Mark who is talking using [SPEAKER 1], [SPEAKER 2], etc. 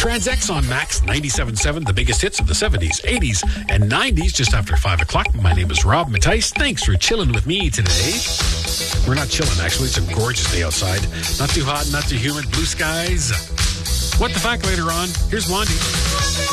[SPEAKER 1] TransX on Max 97.7, the biggest hits of the 70s, 80s, and 90s, just after 5 o'clock. My name is Rob Mattice. Thanks for chilling with me today. We're not chilling, actually. It's a gorgeous day outside. Not too hot, not too humid, blue skies. What the Fact later on. Here's Blondie.